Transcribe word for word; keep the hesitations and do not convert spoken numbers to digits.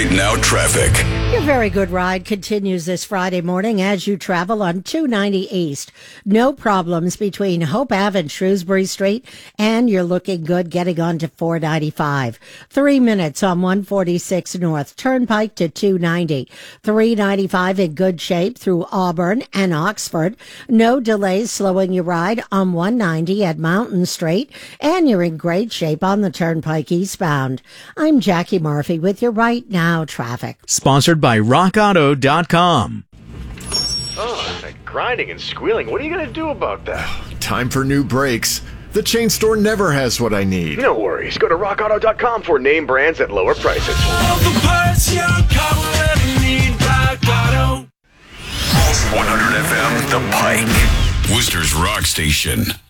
Right Now traffic. Your very good ride continues this Friday morning as you travel on two ninety East. No problems between Hope Ave and Shrewsbury Street, and you're looking good getting on to four ninety-five. Three minutes on one forty-six North, Turnpike to two ninety. three ninety-five in good shape through Auburn and Oxford. No delays slowing your ride on one ninety at Mountain Street, and you're in great shape on the Turnpike eastbound. I'm Jackie Murphy with your Right Now traffic. Sponsored by rock auto dot com. Oh, that grinding and squealing. What are you going to do about that? Time for new brakes. The chain store never has what I need. No worries. Go to rock auto dot com for name brands at lower prices. All the parts your car will ever need, Rock Auto. one hundred F M, The Pike. Worcester's Rock Station.